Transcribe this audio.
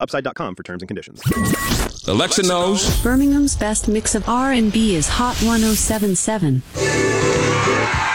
Upside.com for terms and conditions. Alexa knows. Birmingham's best mix of R&B is Hot 107.7.